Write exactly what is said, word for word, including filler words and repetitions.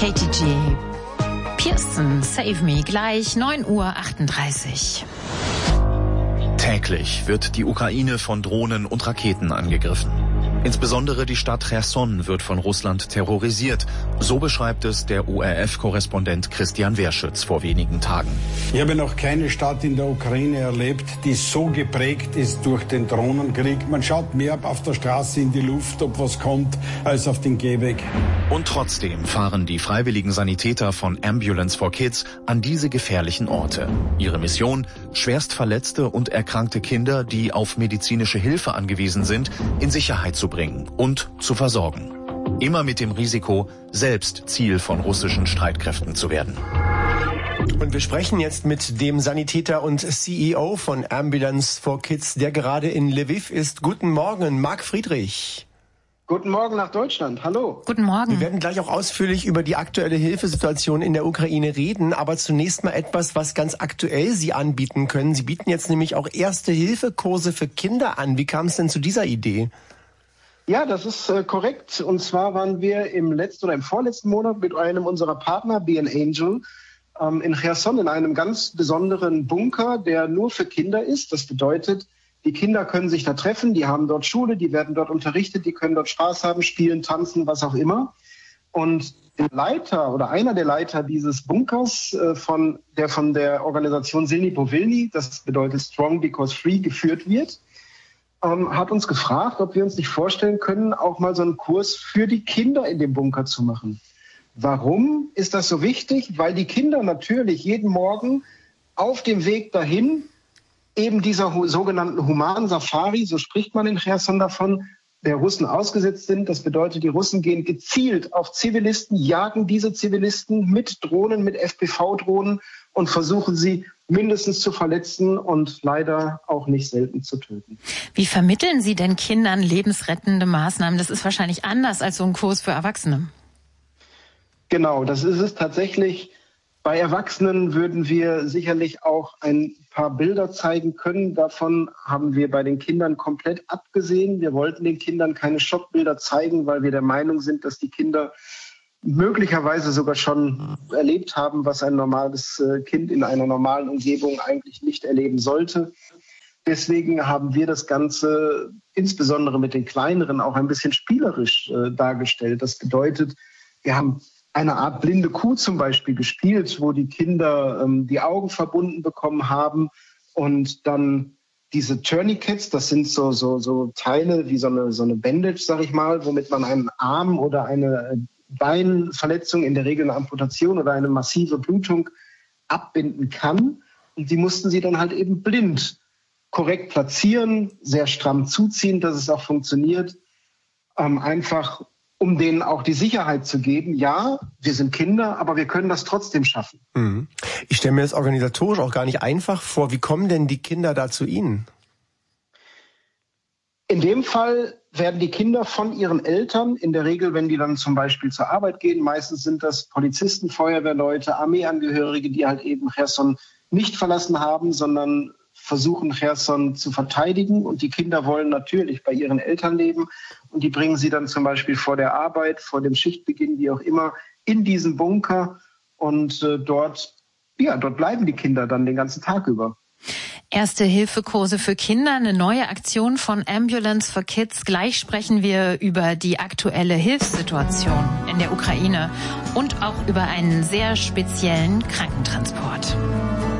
Katie G. Pearson, Save Me, gleich neun Uhr achtunddreißig. Täglich wird die Ukraine von Drohnen und Raketen angegriffen. Insbesondere die Stadt Cherson wird von Russland terrorisiert. So beschreibt es der O R F-Korrespondent Christian Werschütz vor wenigen Tagen. Ich habe noch keine Stadt in der Ukraine erlebt, die so geprägt ist durch den Drohnenkrieg. Man schaut mehr auf der Straße in die Luft, ob was kommt, als auf den Gehweg. Und trotzdem fahren die freiwilligen Sanitäter von Ambulance for Kids an diese gefährlichen Orte. Ihre Mission: schwerst verletzte und erkrankte Kinder, die auf medizinische Hilfe angewiesen sind, in Sicherheit zu bringen und zu versorgen. Immer mit dem Risiko, selbst Ziel von russischen Streitkräften zu werden. Und wir sprechen jetzt mit dem Sanitäter und C E O von Ambulance for Kids, der gerade in Lviv ist. Guten Morgen, Marc Friedrich. Guten Morgen nach Deutschland. Hallo. Guten Morgen. Wir werden gleich auch ausführlich über die aktuelle Hilfesituation in der Ukraine reden, aber zunächst mal etwas, was ganz aktuell Sie anbieten können. Sie bieten jetzt nämlich auch Erste-Hilfe-Kurse für Kinder an. Wie kam es denn zu dieser Idee? Ja, das ist äh, korrekt. Und zwar waren wir im letzten oder im vorletzten Monat mit einem unserer Partner, Be an Angel, ähm, in Cherson in einem ganz besonderen Bunker, der nur für Kinder ist. Das bedeutet, die Kinder können sich da treffen, die haben dort Schule, die werden dort unterrichtet, die können dort Spaß haben, spielen, tanzen, was auch immer. Und der Leiter oder einer der Leiter dieses Bunkers, äh, von, der von der Organisation Silni Powilny, das bedeutet Strong Because Free, geführt wird, ähm, hat uns gefragt, ob wir uns nicht vorstellen können, auch mal so einen Kurs für die Kinder in dem Bunker zu machen. Warum ist das so wichtig? Weil die Kinder natürlich jeden Morgen auf dem Weg dahin eben dieser hu- sogenannten humanen Safari, so spricht man in Cherson davon, der Russen ausgesetzt sind. Das bedeutet, die Russen gehen gezielt auf Zivilisten, jagen diese Zivilisten mit Drohnen, mit F P V-Drohnen und versuchen sie mindestens zu verletzen und leider auch nicht selten zu töten. Wie vermitteln Sie denn Kindern lebensrettende Maßnahmen? Das ist wahrscheinlich anders als so ein Kurs für Erwachsene. Genau, das ist es tatsächlich. Bei Erwachsenen würden wir sicherlich auch ein paar Bilder zeigen können. Davon haben wir bei den Kindern komplett abgesehen. Wir wollten den Kindern keine Schockbilder zeigen, weil wir der Meinung sind, dass die Kinder möglicherweise sogar schon erlebt haben, was ein normales Kind in einer normalen Umgebung eigentlich nicht erleben sollte. Deswegen haben wir das Ganze insbesondere mit den Kleineren auch ein bisschen spielerisch äh, dargestellt. Das bedeutet, wir haben eine Art blinde Kuh zum Beispiel gespielt, wo die Kinder ähm, die Augen verbunden bekommen haben und dann diese Tourniquets, das sind so so so Teile wie so eine so eine Bandage, sag ich mal, womit man einen Arm oder eine Beinverletzung, in der Regel eine Amputation oder eine massive Blutung abbinden kann. Und die mussten sie dann halt eben blind korrekt platzieren, sehr stramm zuziehen, dass es auch funktioniert, ähm, einfach um denen auch die Sicherheit zu geben, ja, wir sind Kinder, aber wir können das trotzdem schaffen. Mhm. Ich stelle mir das organisatorisch auch gar nicht einfach vor. Wie kommen denn die Kinder da zu Ihnen? In dem Fall werden die Kinder von ihren Eltern, in der Regel, wenn die dann zum Beispiel zur Arbeit gehen, meistens sind das Polizisten, Feuerwehrleute, Armeeangehörige, die halt eben Cherson nicht verlassen haben, sondern versuchen, Cherson zu verteidigen. Und die Kinder wollen natürlich bei ihren Eltern leben. Und die bringen sie dann zum Beispiel vor der Arbeit, vor dem Schichtbeginn, wie auch immer, in diesen Bunker. Und äh, dort, ja, dort bleiben die Kinder dann den ganzen Tag über. Erste-Hilfe-Kurse für Kinder, eine neue Aktion von Ambulance for Kids. Gleich sprechen wir über die aktuelle Hilfssituation in der Ukraine und auch über einen sehr speziellen Krankentransport.